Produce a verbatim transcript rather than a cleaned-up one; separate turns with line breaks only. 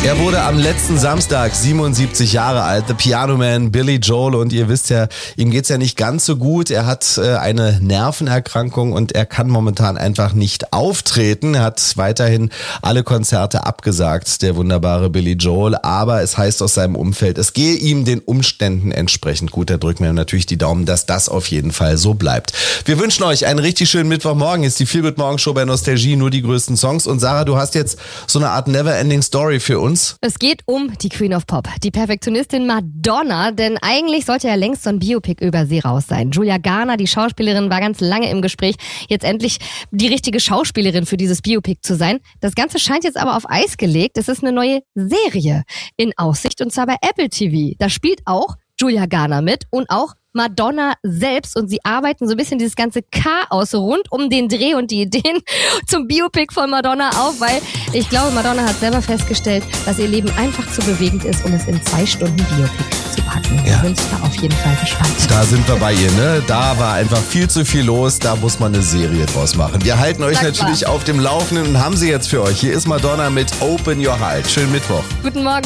Er wurde am letzten Samstag siebenundsiebzig Jahre alt, The Piano Man, Billy Joel, und ihr wisst ja, ihm geht's ja nicht ganz so gut. Er hat äh, eine Nervenerkrankung und er kann momentan einfach nicht auftreten. Er hat weiterhin alle Konzerte abgesagt, der wunderbare Billy Joel, aber es heißt aus seinem Umfeld, es gehe ihm den Umständen entsprechend gut. Da drücken wir natürlich die Daumen, dass das auf jeden Fall so bleibt. Wir wünschen euch einen richtig schönen Mittwochmorgen. Ist die Feel Good Morgen Show bei Nostalgie, nur die größten Songs. Und Sarah, du hast jetzt so eine Art Never-Ending Story für uns.
Es geht um die Queen of Pop, die Perfektionistin Madonna, denn eigentlich sollte ja längst so ein Biopic über sie raus sein. Julia Garner, die Schauspielerin, war ganz lange im Gespräch, jetzt endlich die richtige Schauspielerin für dieses Biopic zu sein. Das Ganze scheint jetzt aber auf Eis gelegt. Es ist eine neue Serie in Aussicht, und zwar bei Apple T V. Da spielt auch Julia Garner mit und auch Madonna selbst, und sie arbeiten so ein bisschen dieses ganze Chaos rund um den Dreh und die Ideen zum Biopic von Madonna auf, weil ich glaube, Madonna hat selber festgestellt, dass ihr Leben einfach zu bewegend ist, um es in zwei Stunden Biopic zu packen.
Ja.
Wir sind da auf jeden Fall gespannt.
Da sind wir bei ihr, ne? Da war einfach viel zu viel los, da muss man eine Serie draus machen. Wir halten euch
Sag
natürlich
mal.
auf dem Laufenden und haben sie jetzt für euch. Hier ist Madonna mit Open Your Heart. Schönen Mittwoch.
Guten Morgen.